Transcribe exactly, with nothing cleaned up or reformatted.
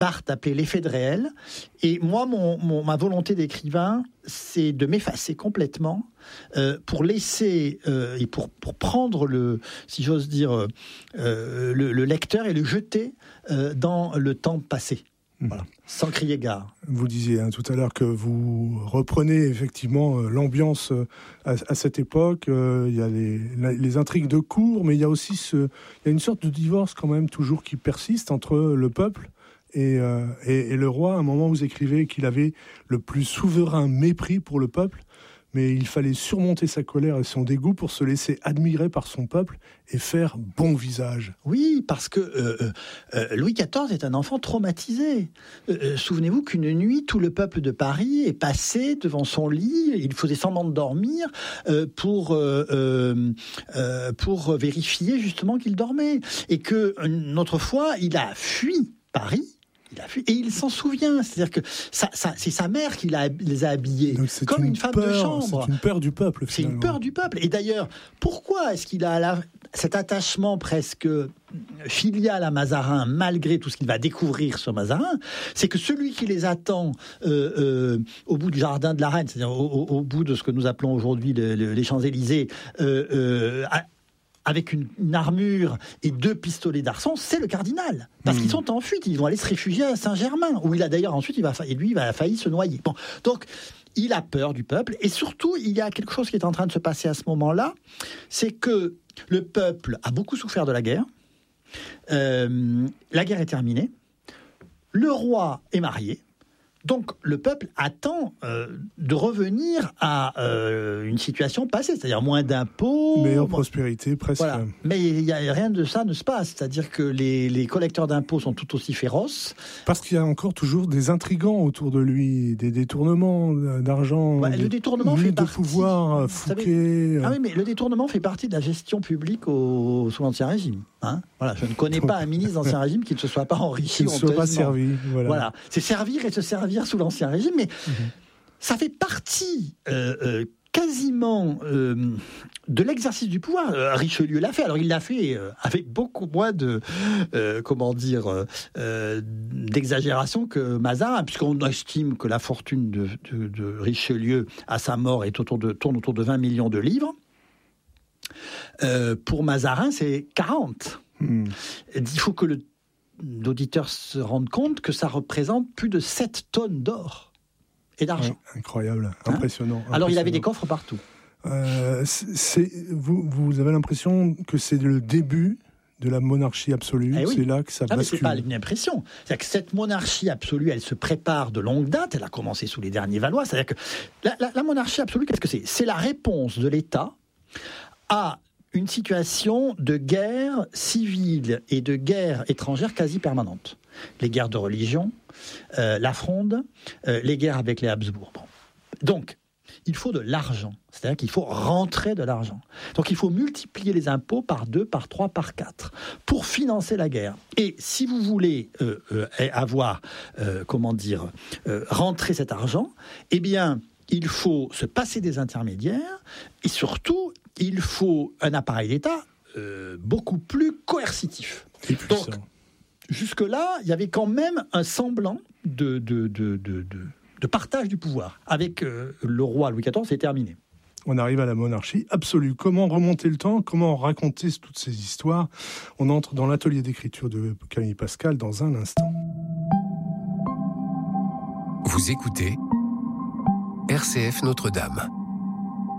Barthes appelait l'effet de réel. Et moi, mon, mon, ma volonté d'écrivain, c'est de m'effacer complètement euh, pour laisser euh, et pour, pour prendre le, si j'ose dire, euh, le, le lecteur et le jeter euh, dans le temps passé. Voilà, sans crier gare. Vous disiez hein, tout à l'heure que vous reprenez effectivement euh, l'ambiance euh, à, à cette époque. Euh, il y a les, la, les intrigues de cour, mais il y a aussi ce, il y a une sorte de divorce quand même toujours qui persiste entre le peuple et, euh, et, et le roi. À un moment, vous écrivez qu'il avait le plus souverain mépris pour le peuple, mais il fallait surmonter sa colère et son dégoût pour se laisser admirer par son peuple et faire bon visage. Oui, parce que euh, euh, Louis quatorze est un enfant traumatisé. Euh, souvenez-vous qu'une nuit, tout le peuple de Paris est passé devant son lit, il faisait semblant de dormir euh, pour, euh, euh, euh, pour vérifier justement qu'il dormait. Et qu'une autre fois, il a fui Paris. Il a fui, et il s'en souvient, c'est-à-dire que ça, ça, c'est sa mère qui l'a, les a habillés, comme une, une femme peur, de chambre. C'est une peur du peuple, finalement. C'est une peur du peuple. Et d'ailleurs, pourquoi est-ce qu'il a la, cet attachement presque filial à Mazarin, malgré tout ce qu'il va découvrir sur Mazarin? C'est que celui qui les attend euh, euh, au bout du jardin de la Reine, c'est-à-dire au, au, au bout de ce que nous appelons aujourd'hui le, le, les Champs-Élysées, euh, euh, à, avec une, une armure et deux pistolets d'arçon, c'est le cardinal. Parce mmh. qu'ils sont en fuite, ils vont aller se réfugier à Saint-Germain, où il a d'ailleurs ensuite, il va, et lui, il va failli se noyer. Bon, donc, il a peur du peuple, et surtout, il y a quelque chose qui est en train de se passer à ce moment-là, c'est que le peuple a beaucoup souffert de la guerre, euh, la guerre est terminée, le roi est marié, donc le peuple attend euh, de revenir à euh, une situation passée, c'est-à-dire moins d'impôts, meilleure moins... prospérité, presque. Voilà. Mais il y a rien de ça ne se passe, c'est-à-dire que les, les collecteurs d'impôts sont tout aussi féroces. Parce qu'il y a encore toujours des intrigants autour de lui, des détournements d'argent, ouais, des le détournement fait de partie, pouvoir, Fouquet. Ah oui, mais le détournement fait partie de la gestion publique au, sous l'Ancien Régime. Hein, voilà, je ne connais pas un ministre d'Ancien Régime qui ne se soit pas enrichi, qui ne soit pas servi. Voilà. voilà, c'est servir et se servir sous l'Ancien Régime, mais mmh. ça fait partie euh, euh, quasiment euh, de l'exercice du pouvoir. Euh, Richelieu l'a fait. Alors il l'a fait euh, avec beaucoup moins de euh, comment dire euh, d'exagération que Mazarin, puisqu'on estime que la fortune de, de, de Richelieu à sa mort est autour de, tourne autour de vingt millions de livres. Euh, pour Mazarin, c'est quarante. Mmh. Il faut que le l'auditeur se rende compte que ça représente plus de sept tonnes d'or et d'argent. Ouais, incroyable, hein impressionnant, impressionnant. Alors il avait des coffres partout. Euh, c'est, vous, vous avez l'impression que c'est le début de la monarchie absolue, eh oui. c'est là que ça ah, bascule. C'est pas une impression. C'est-à-dire que cette monarchie absolue, elle se prépare de longue date, elle a commencé sous les derniers Valois. C'est-à-dire que la, la, la monarchie absolue, qu'est-ce que c'est ? C'est la réponse de l'État à une situation de guerre civile et de guerre étrangère quasi permanente. Les guerres de religion, euh, la Fronde, euh, les guerres avec les Habsbourg. Bon. Donc, il faut de l'argent. C'est-à-dire qu'il faut rentrer de l'argent. Donc, il faut multiplier les impôts par deux, par trois, par quatre pour financer la guerre. Et si vous voulez euh, euh, avoir, euh, comment dire, euh, rentrer cet argent, eh bien, il faut se passer des intermédiaires et surtout, il faut un appareil d'État euh, beaucoup plus coercitif. Donc, jusque-là, il y avait quand même un semblant de, de, de, de, de, de partage du pouvoir. Avec euh, le roi Louis quatorze, c'est terminé. On arrive à la monarchie absolue. Comment remonter le temps ? Comment raconter toutes ces histoires ? On entre dans l'atelier d'écriture de Camille Pascal dans un instant. Vous écoutez R C F Notre-Dame.